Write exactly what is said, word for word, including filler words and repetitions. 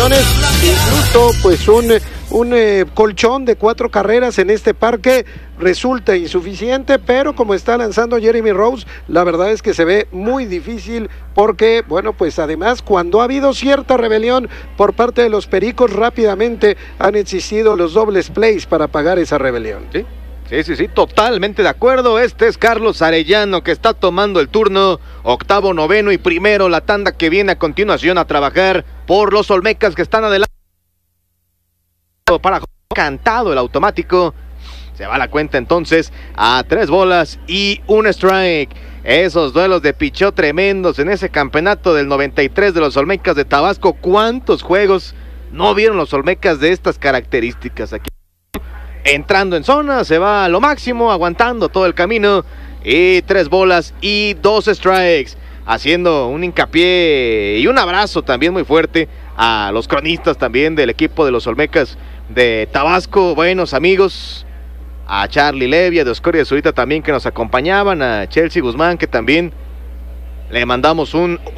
opciones, incluso pues un, un eh, colchón de cuatro carreras en este parque resulta insuficiente, pero como está lanzando Jeremy Rose, la verdad es que se ve muy difícil porque, bueno, pues además cuando ha habido cierta rebelión por parte de los Pericos, rápidamente han existido los dobles plays para pagar esa rebelión. Sí, sí, sí, sí, totalmente de acuerdo. Este es Carlos Arellano que está tomando el turno, octavo, noveno y primero, la tanda que viene a continuación a trabajar por los Olmecas que están adelante. Para cantado el automático. Se va la cuenta entonces a tres bolas y un strike. Esos duelos de picheo tremendos en ese campeonato del noventa y tres de los Olmecas de Tabasco. ¿Cuántos juegos no vieron los Olmecas de estas características aquí? Entrando en zona, se va a lo máximo, aguantando todo el camino. Y tres bolas y dos strikes. Haciendo un hincapié y un abrazo también muy fuerte a los cronistas también del equipo de los Olmecas de Tabasco. Buenos amigos. A Charlie Levia de Oscoria de Zurita también que nos acompañaban, a Chelsea Guzmán que también le mandamos un